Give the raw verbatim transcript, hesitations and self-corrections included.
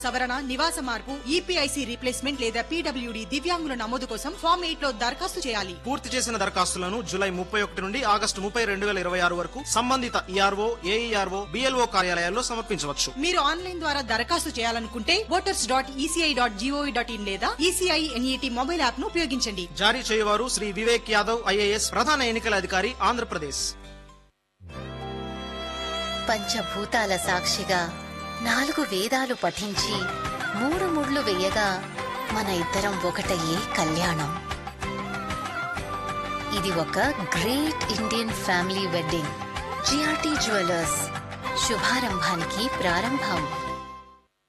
సవరణ, నివాస మార్పు, ఈపీఐసి రీప్లేస్మెంట్ లేదా పీడబ్ల్యూడీ దివ్యాంగుల నమోదు కోసం ఫామ్ ఎయిట్ లో దరఖాస్తు చేయాలి. పూర్తి చేసిన దరఖాస్తులను జూలై ముప్పై ఒకటి నుండి ఆగస్టు ముప్పై రెండు వేల ఇరవై ఆరు వరకు సంబంధిత ఈఆర్ఓ, ఏఈఆర్ఓ, బిఎల్ఓ కార్యాలయాల్లో సమర్పించవచ్చు. మీరు ఆన్లైన్ ద్వారా దరఖాస్తు చేయాలనుకుంటే voters dot ECI dot GOV dot in లేదా ఈసీఐ ఎన్ఈటీ మొబైల్ యాప్ ను ఉపయోగించండి. జారీ చేయవారు శ్రీ వివేక్ యాదవ్, ఐఏఎస్, ప్రధాన ఎన్నికల అధికారి, ఆంధ్రప్రదేశ్. పంచభూతాల సాక్షిగా నాలుగు వేదాలు పఠించి మూడు ముళ్ళు వేయగా మన ఇద్దరం ఒకటయ్యే కళ్యాణం. ఇది ఒక great Indian family wedding. GRT jewellers, శుభారంభానికి ప్రారంభం.